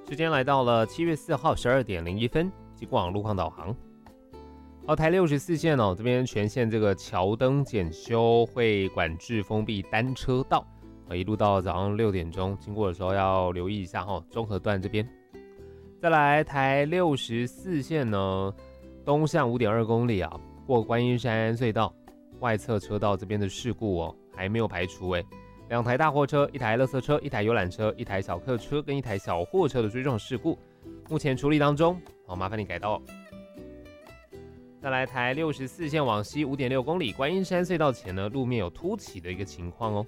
时间来到了7月4号12点01分，经广路况导航。好，台64线这边全线这个桥灯检修，会管制封闭单车道，一路到早上6点钟，经过的时候要留意一下中和段这边。再来台64线呢，东向5.2公里过观音山隧道外侧车道这边的事故还没有排除2台大货车、1台垃圾车、1台游览车、1台小客车跟1台小货车的追撞事故，目前处理当中，麻烦你改道。再来台64线往西5.6公里，观音山隧道前呢，路面有凸起的一个情况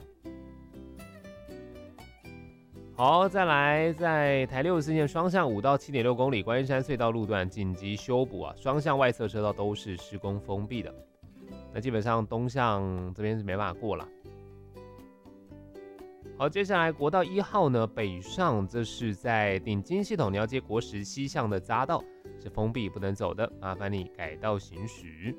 好，再来在台64线双向5到7.6公里，观音山隧道路段紧急修补双向外侧车道都是施工封闭的，那基本上东向这边是没办法过了。好，接下来国道1号呢，北上，这是在顶金系统，你要接国十西向的匝道是封闭不能走的，麻烦你改道行驶。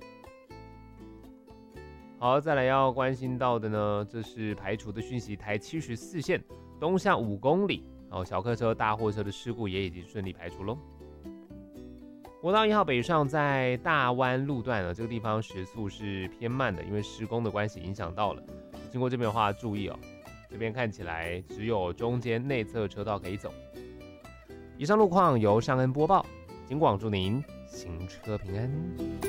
好，再来要关心到的呢，这是排除的讯息，台74线东向5公里，小客车、大货车的事故也已经顺利排除咯。国道1号北上在大湾路段呢，这个地方时速是偏慢的，因为施工的关系影响到了，经过这边的话注意这边看起来只有中间内侧车道可以走。以上路况由尚恩播报，警广祝您行车平安。